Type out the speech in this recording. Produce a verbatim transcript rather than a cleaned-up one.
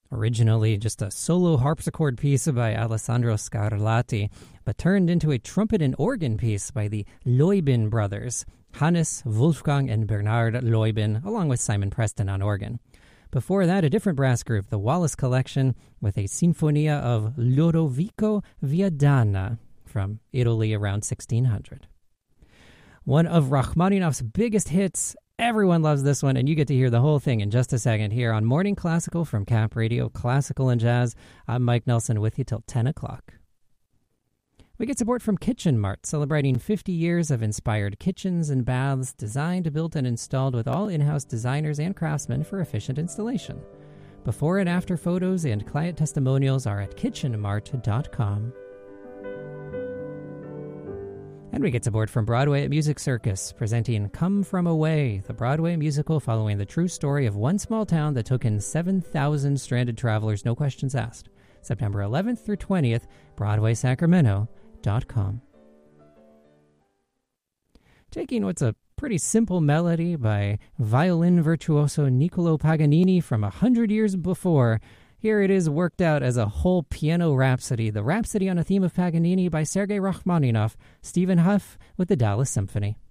Originally just a solo harpsichord piece by Alessandro Scarlatti, but turned into a trumpet and organ piece by the Leubin brothers, Hannes, Wolfgang, and Bernard Leubin, along with Simon Preston on organ. Before that, a different brass group, the Wallace Collection, with a Sinfonia of Lodovico Viadana from Italy around sixteen hundred. One of Rachmaninoff's biggest hits. Everyone loves this one, and you get to hear the whole thing in just a second here on Morning Classical from Cap Radio, Classical and Jazz. I'm Mike Nelson with you till ten o'clock. We get support from Kitchen Mart, celebrating fifty years of inspired kitchens and baths designed, built, and installed with all in-house designers and craftsmen for efficient installation. Before and after photos and client testimonials are at kitchen mart dot com. And we get support from Broadway at Music Circus, presenting Come From Away, the Broadway musical following the true story of one small town that took in seven thousand stranded travelers, no questions asked. September eleventh through twentieth, broadway sacramento dot com. Taking what's a pretty simple melody by violin virtuoso Niccolo Paganini from a hundred years before, here it is worked out as a whole piano rhapsody, the Rhapsody on a Theme of Paganini by Sergei Rachmaninoff, Stephen Huff with the Dallas Symphony.